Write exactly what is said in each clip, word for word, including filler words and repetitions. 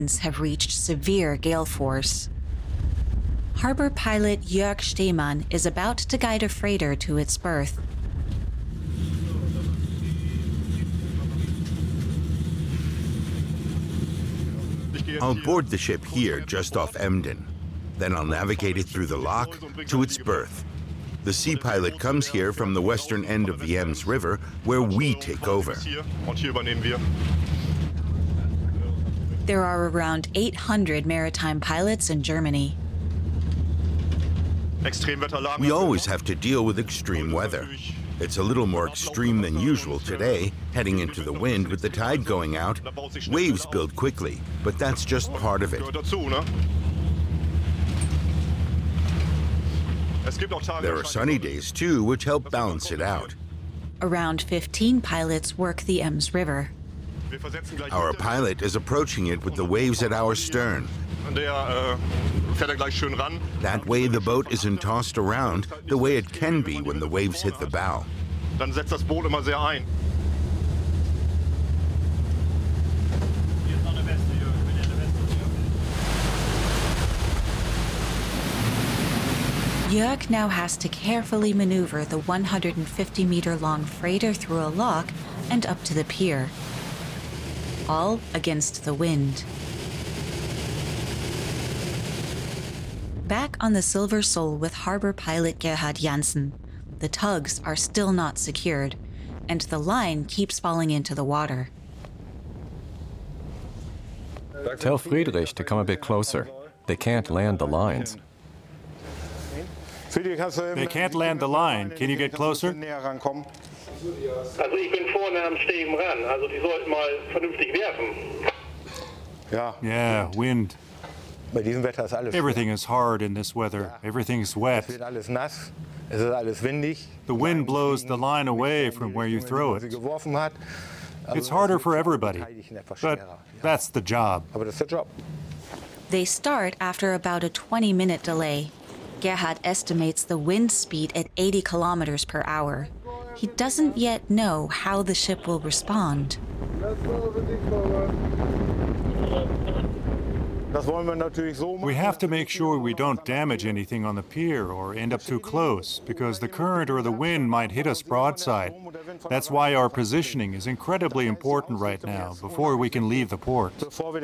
have reached severe gale force. Harbor pilot Jörg Stehmann is about to guide a freighter to its berth. I'll board the ship here just off Emden. Then I'll navigate it through the lock to its berth. The sea pilot comes here from the western end of the Ems River, where we take over. There are around eight hundred maritime pilots in Germany. We always have to deal with extreme weather. It's a little more extreme than usual today, heading into the wind with the tide going out. Waves build quickly, but that's just part of it. There are sunny days too, which help balance it out. Around fifteen pilots work the Ems River. Our pilot is approaching it with the waves at our stern. That way the boat isn't tossed around the way it can be when the waves hit the bow. Jörg now has to carefully maneuver the one hundred fifty meter long freighter through a lock and up to the pier, all against the wind. Back on the Silver Soul with harbor pilot Gerhard Janssen, the tugs are still not secured, and the line keeps falling into the water. Tell Friedrich to come a bit closer. They can't land the lines. They can't land the line. Can you get closer? Also ich bin vorne am Stegen ran, also die sollten mal vernünftig werfen. Yeah, wind. Everything is hard in this weather. Everything's wet. The wind blows the line away from where you throw it. It's harder for everybody, but that's the job. They start after about a twenty minute delay. Gerhard estimates the wind speed at eighty kilometers per hour. He doesn't yet know how the ship will respond. We have to make sure we don't damage anything on the pier or end up too close, because the current or the wind might hit us broadside. That's why our positioning is incredibly important right now, before we can leave the port.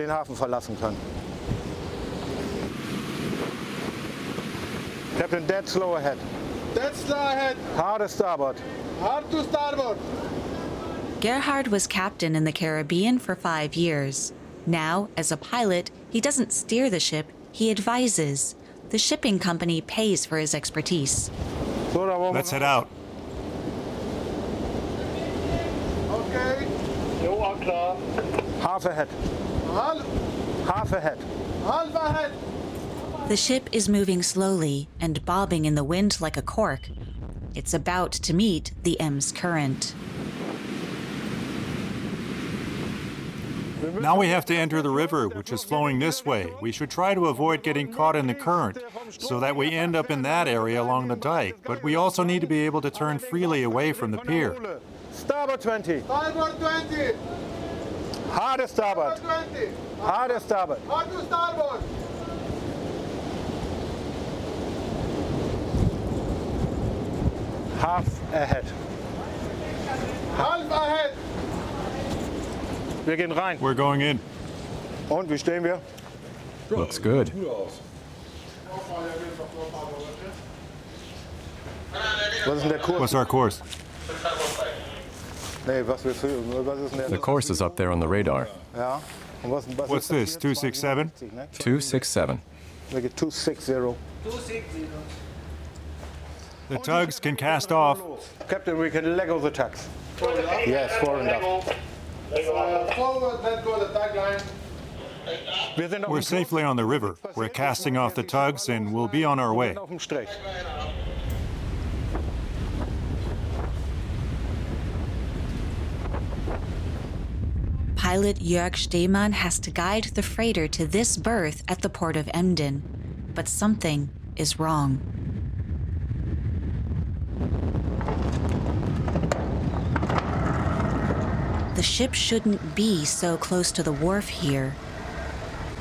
Captain, dead slow ahead. Dead slow ahead. Hard to starboard. Hard to starboard. Gerhard was captain in the Caribbean for five years. Now, as a pilot, he doesn't steer the ship, he advises. The shipping company pays for his expertise. Let's head out. Okay. Jo, all klar. Half ahead. Half. Half ahead. Half ahead. The ship is moving slowly and bobbing in the wind like a cork. It's about to meet the Ems current. Now we have to enter the river, which is flowing this way. We should try to avoid getting caught in the current, so that we end up in that area along the dike. But we also need to be able to turn freely away from the pier. Starboard twenty. Starboard twenty. Hard to starboard. twenty. Hard to starboard. Hard to starboard. Half ahead. Half ahead. Wir gehen rein. We're going in. Und wie stehen wir? Looks good. Was ist denn der Kurs? What's our course? Nee, was willst du? Was ist denn der? The course is up there on the radar. Ja. Und was, was What's ist das this, hier? two six seven? two six seven. Wir gehen two six zero. The tugs can cast off. Captain, we can Lego the tugs. Yes, four and up. Uh, forward, let go the tag line. Wir sind auf We're dem safely on the river. We're casting off the tugs and we'll be on our way. auf dem Strich. Pilot Jörg Stehmann has to guide the freighter to this berth at the port of Emden, but something is wrong. The ship shouldn't be so close to the wharf here.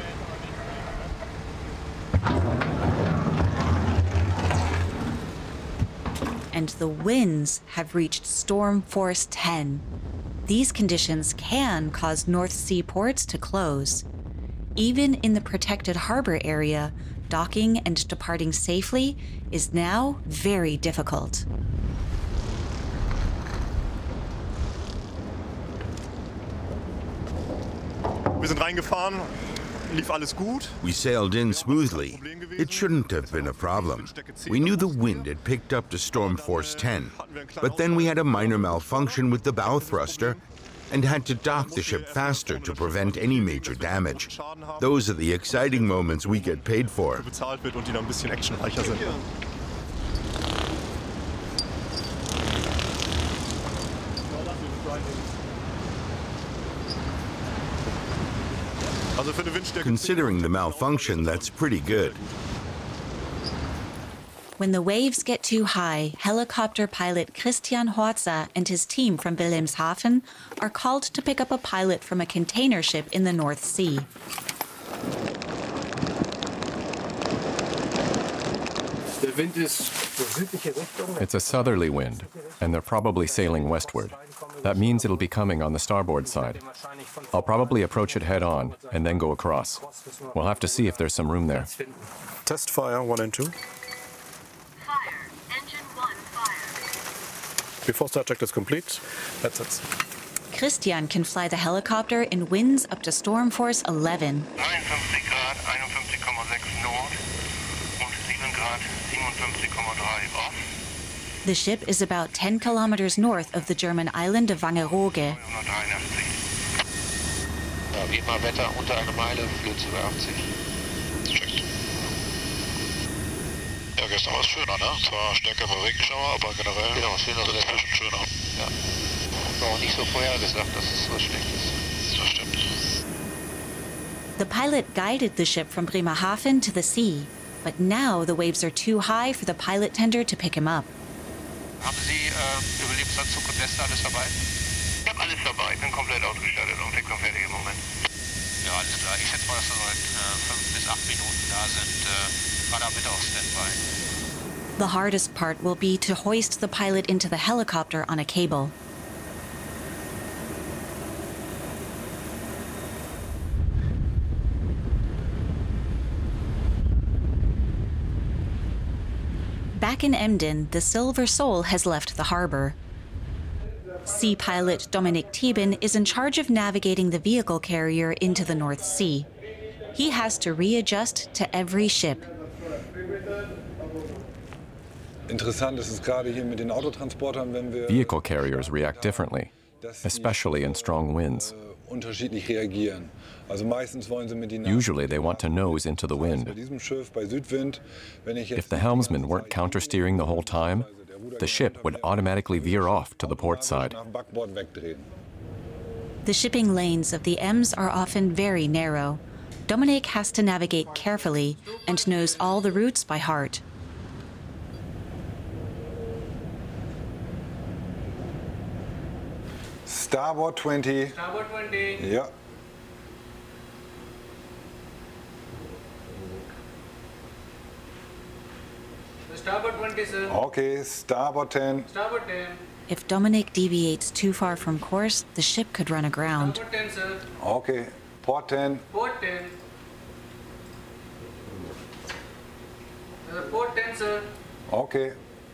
And the winds have reached storm force ten. These conditions can cause North Sea ports to close. Even in the protected harbor area, docking and departing safely is now very difficult. Wir sind reingefahren. Lief alles gut. We sailed in smoothly. It shouldn't have been a problem. We knew the wind had picked up to storm force ten, but then we had a minor malfunction with the bow thruster and had to dock the ship faster to prevent any major damage. Those are the exciting moments we get paid for. Bezahlt wird und die noch ein bisschen actionreicher sind. Considering the malfunction, that's pretty good. When the waves get too high, helicopter pilot Christian Horza and his team from Wilhelmshaven are called to pick up a pilot from a container ship in the North Sea. It's a southerly wind, and they're probably sailing westward. That means it'll be coming on the starboard side. I'll probably approach it head on and then go across. We'll have to see if there's some room there. Test fire one and two. Fire. Engine one, fire. Before start check is complete. That's it. Christian can fly the helicopter in winds up to storm force eleven. neunundfünfzig Grad, einundfünfzig Komma sechs Nord und sieben Grad, siebenundfünfzig Komma drei off. The ship is about ten kilometers north of the German island of Wangerooge. Ja, wie immer Wetter unter einer Meile, Flöze über achtzig. Check. Ja, gestern war es schöner, ne? Zwar stärker bei Regenschauer, aber generell genau, schöner Wetter. Bisschen schöner. Ja. War auch nicht so vorhergesagt, dass es so schlecht ist. Das stimmt. The pilot guided the ship from Bremerhaven to the sea, but now the waves are too high for the pilot tender to pick him up. Haben Sie äh, Überlebensanzug und Weste alles dabei? Ich habe alles dabei, ich bin komplett ausgestattet und fix und fertig im Moment. Ja, alles klar. Ich schätze mal, dass wir seit äh, fünf bis acht Minuten da sind. Äh, gerade bitte auf Standby. The hardest part will be to hoist the pilot into the helicopter on a cable. Back in Emden, the Silver Soul has left the harbor. Sea pilot Dominic Thieben is in charge of navigating the vehicle carrier into the North Sea. He has to readjust to every ship. Interessant ist es gerade hier mit den Autotransportern, wenn wir Vehicle carriers react differently, especially in strong winds. unterschiedlich reagieren. Also meistens wollen sie mit die Usually they want to nose into the wind. Bei diesem Schiff bei Südwind, wenn ich jetzt If the helmsman weren't countersteering the whole time, the ship would automatically veer off to the port side. nach Backbord wegdrehen. The shipping lanes of the Ems are often very narrow. Dominic has to navigate carefully and knows all the routes by heart. Starboard twenty. Starboard twenty. Ja. Starboard twenty, sir. Okay, starboard ten. Starboard ten. If Dominic deviates too far from course, the ship could run aground. Starboard ten, sir. Okay, port ten. Port ten. Uh, port ten, sir. Okay.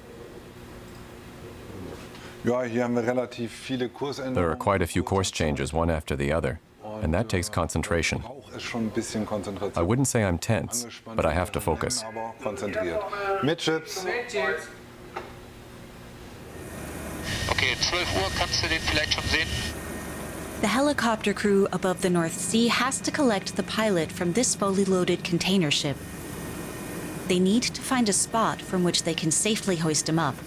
Ja, hier haben wir relativ viele Kursänderungen. There are quite a few course changes, one after the other, and that takes concentration. Auch ist schon ein bisschen Konzentration. I wouldn't say I'm tense, but I have to focus. Aber konzentriert. Midships. Midships. Okay, zwölf Uhr, kannst du den vielleicht schon sehen? The helicopter crew above the North Sea has to collect the pilot from this fully loaded container ship. They need to find a spot from which they can safely hoist him up.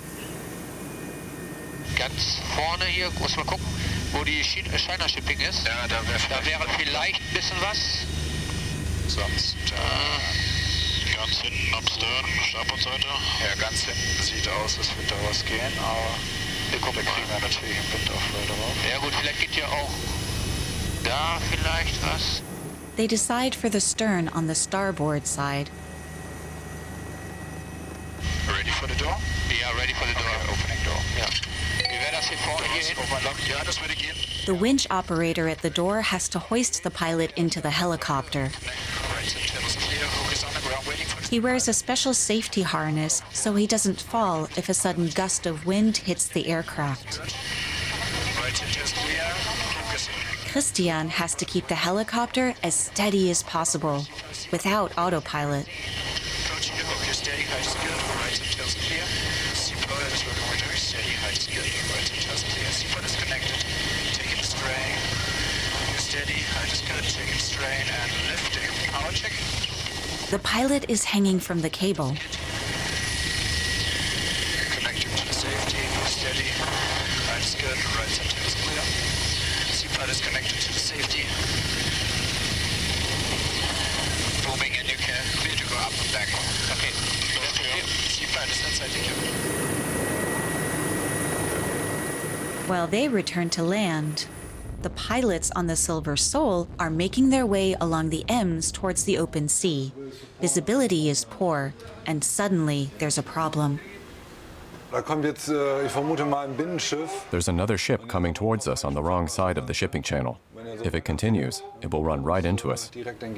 Ganz vorne hier, muss mal gucken, wo die China Shipping ist. Ja, da wäre da wäre vielleicht ein bisschen was. Sonst äh, ganz hinten am Stern, Startbordseite. Ja, ganz hinten sieht aus, als würde da was gehen, aber wir gucken da kriegen wir natürlich einen Windaufbau drauf. Ja gut, vielleicht geht ja auch da vielleicht was. They decide for the stern on the starboard side. Ready for the door? Yeah, ready for the door. Okay, opening door. Yeah. Wie wäre das hier vorne hier hin? Ja, das würde gehen. The winch operator at the door has to hoist the pilot into the helicopter. He wears a special safety harness so he doesn't fall if a sudden gust of wind hits the aircraft. Christian has to keep the helicopter as steady as possible without autopilot. The pilot is hanging from the cable. Connecting to the safety, steady, right is good, right center is clear. Seatbelt is connected to the safety. Booming and you can clear to go up and back. Okay, seatbelt is inside the cabin. While they return to land, the pilots on the Silver Soul are making their way along the Ems towards the open sea. Visibility is poor, and suddenly there's a problem. There's another ship coming towards us on the wrong side of the shipping channel. If it continues, it will run right into us.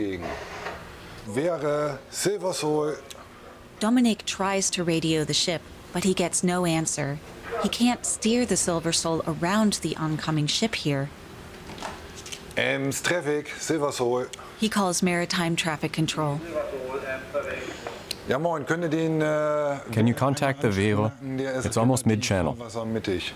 Dominic tries to radio the ship, but he gets no answer. He can't steer the Silver Soul around the oncoming ship here. Ems traffic, Silver Soul. He calls maritime traffic control. Ja, moin, könnt ihr den, äh, Can you contact the Vero? It's almost mid-channel. mittig.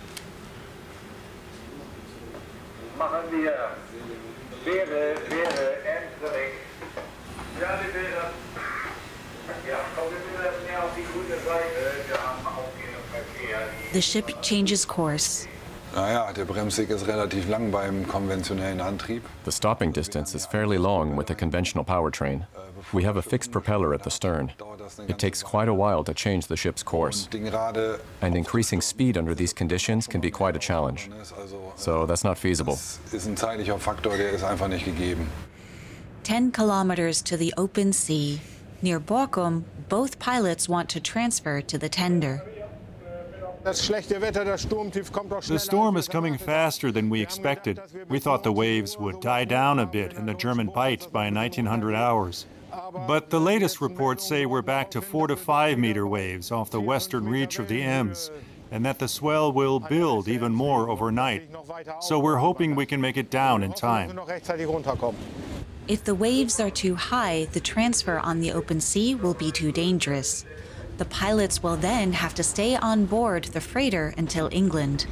Machen wir. Wäre, wäre, entering. Ja, die wäre. Ja, kommen wir mehr auf die grüne Seite. Wir haben aufgehenden Verkehr. The ship changes course. Naja, der Bremsweg ist relativ lang beim konventionellen Antrieb. The stopping distance is fairly long with the conventional powertrain. We have a fixed propeller at the stern. It takes quite a while to change the ship's course. And increasing speed under these conditions can be quite a challenge. So that's not feasible. Ist ein zeitlicher Faktor, der ist einfach nicht gegeben. Ten kilometers to the open sea. Near Borkum, both pilots want to transfer to the tender. The storm is coming faster than we expected. We thought the waves would die down a bit in the German Bight by nineteen hundred hours. But the latest reports say we're back to four to five meter waves off the western reach of the Ems, and that the swell will build even more overnight. So we're hoping we can make it down in time. If the waves are too high, the transfer on the open sea will be too dangerous. The pilots will then have to stay on board the freighter until England.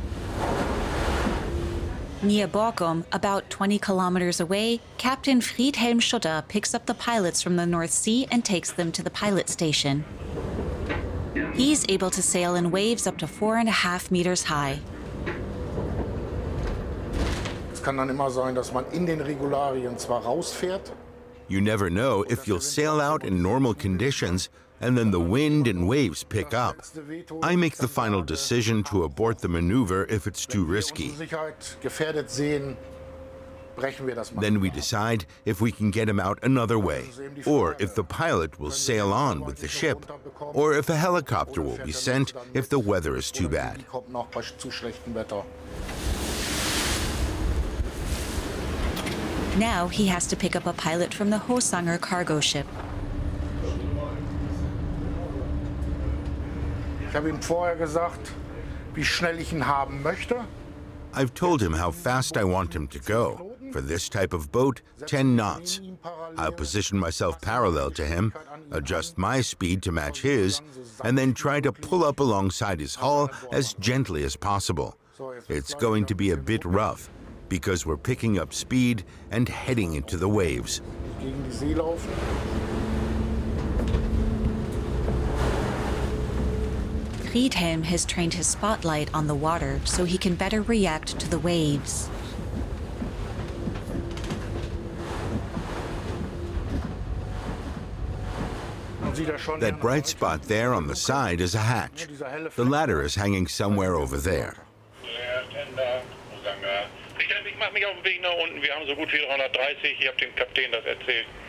Near Borkum, about twenty kilometers away, Captain Friedhelm Schutter picks up the pilots from the North Sea and takes them to the pilot station. He's able to sail in waves up to four and a half meters high. Es kann dann immer sein, dass man in den Regularien zwar rausfährt. You never know if you'll sail out in normal conditions and then the wind and waves pick up. I make the final decision to abort the maneuver if it's too risky. Then we decide if we can get him out another way, or if the pilot will sail on with the ship, or if a helicopter will be sent if the weather is too bad. Now he has to pick up a pilot from the Hosanger cargo ship. Ich habe ihm vorher gesagt, wie schnell ich ihn haben möchte. I've told him how fast I want him to go. For this type of boat, ten knots. I'll position myself parallel to him, adjust my speed to match his, and then try to pull up alongside his hull as gently as possible. It's going to be a bit rough, because we're picking up speed and heading into the waves. Gegen die See laufen. Friedhelm has trained his spotlight on the water so he can better react to the waves. That bright spot there on the side is a hatch. The ladder is hanging somewhere over there. Ich mache mich auf den Weg nach unten. Wir haben so gut wie dreihundertdreißig. Ich habe dem Kapitän das erzählt.